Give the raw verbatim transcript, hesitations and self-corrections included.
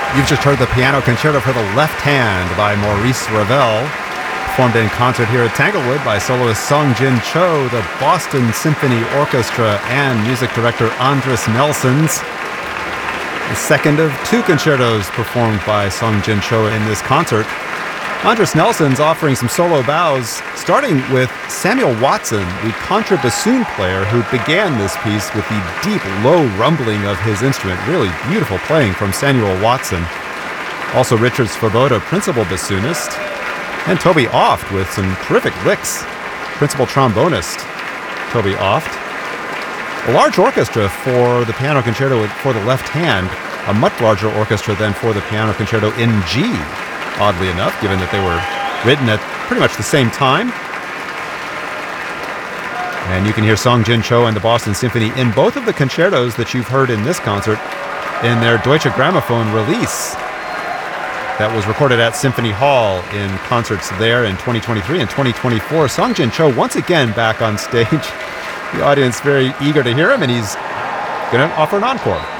You've just heard the Piano Concerto for the Left Hand by Maurice Ravel, performed in concert here at Tanglewood by soloist Sung Jin Cho, the Boston Symphony Orchestra, and music director Andris Nelsons. The second of two concertos performed by Sung Jin Cho in this concert. Andris Nelsons offering some solo bows, starting with Samuel Watson, the contrabassoon player who began this piece with the deep, low rumbling of his instrument. Really beautiful playing from Samuel Watson. Also Richard Svoboda, principal bassoonist, and Toby Oft with some terrific licks, principal trombonist Toby Oft. A large orchestra for the Piano Concerto for the Left Hand, a much larger orchestra than for the Piano Concerto in G, oddly enough, given that they were written at pretty much the same time. And you can hear Sung Jin Cho and the Boston Symphony in both of the concertos that you've heard in this concert in their Deutsche Grammophon release that was recorded at Symphony Hall in concerts there in twenty twenty-three and twenty twenty-four. Sung Jin Cho once again back on stage. The audience very eager to hear him, and he's going to offer an encore.